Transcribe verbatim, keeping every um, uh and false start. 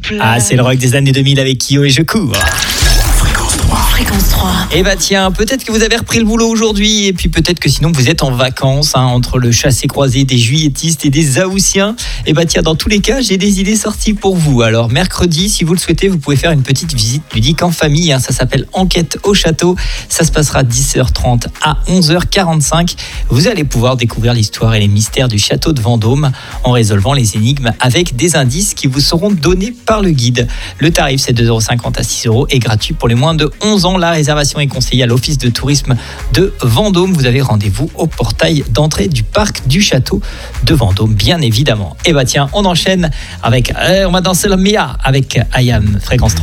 plage. Ah, c'est le rock des années deux mille avec Kyo et Je cours. Fréquence trois. Fréquence trois. Et bah tiens, peut-être que vous avez repris le boulot aujourd'hui et puis peut-être que sinon vous êtes en vacances hein, entre le chassé-croisé des juilletistes et des haussiens. Et bah tiens, dans tous les cas, j'ai des idées sorties pour vous. Alors mercredi, si vous le souhaitez, vous pouvez faire une petite visite ludique en famille. Hein, ça s'appelle Enquête au château. Ça se passera dix heures trente à onze heures quarante-cinq. Vous allez pouvoir découvrir l'histoire et les mystères du château de Vendôme en résolvant les énigmes avec des indices qui vous seront donnés par le guide. Le tarif, c'est deux euros cinquante à six euros et gratuit pour les moins de onze ans. La réservation est conseillée à l'office de tourisme de Vendôme. Vous avez rendez-vous au portail d'entrée du parc du château de Vendôme, bien évidemment. Et bah tiens, on enchaîne avec, euh, on va danser le Mia avec I Am Fréquence trois.